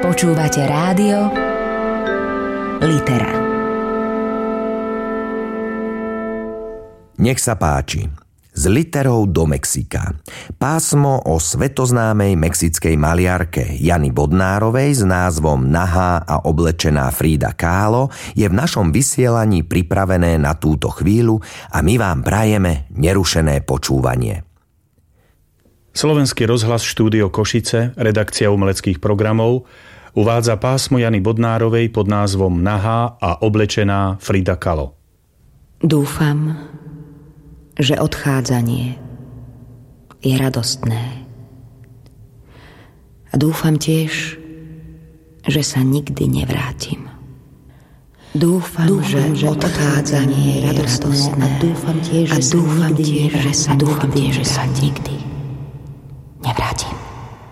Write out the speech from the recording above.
Počúvate rádio Litera. Nech sa páči. Z literou do Mexika. Pásmo o svetoznámej mexickej maliarke Jany Bodnárovej s názvom Nahá a oblečená Frida Kahlo je v našom vysielaní pripravené na túto chvíľu a my vám prajeme nerušené počúvanie. Slovenský rozhlas štúdio Košice, redakcia umeleckých programov, uvádza pásmo Jany Bodnárovej pod názvom Nahá a oblečená Frida Kahlo. Dúfam, že odchádzanie je radostné. A dúfam tiež, že sa nikdy nevrátim. Dúfam, že odchádzanie je radostné. A dúfam tiež, že sa nikdy nevrátim.